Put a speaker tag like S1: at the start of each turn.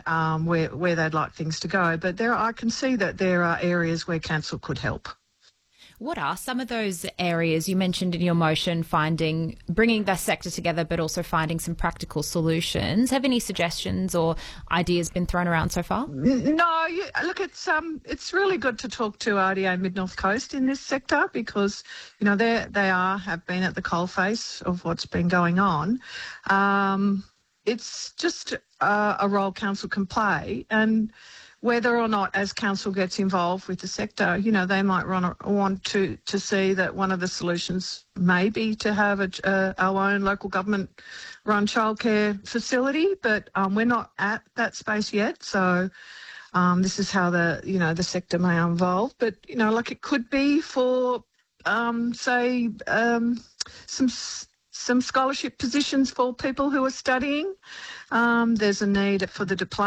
S1: where they'd like things to go. But I can see that there are areas where council could help.
S2: What are some of those areas you mentioned in your motion, bringing the sector together but also finding some practical solutions? Have any suggestions or ideas been thrown around so far?
S1: No, look, it's really good to talk to RDA Mid-North Coast in this sector because, they have been at the coalface of what's been going on. It's just a role council can play, and whether or not as council gets involved with the sector, they might want to see that one of the solutions may be to have our own local government run childcare facility, but we're not at that space yet. So this is how the sector may evolve. But, it could be for, some scholarship positions for people who are studying. There's a need for the diploma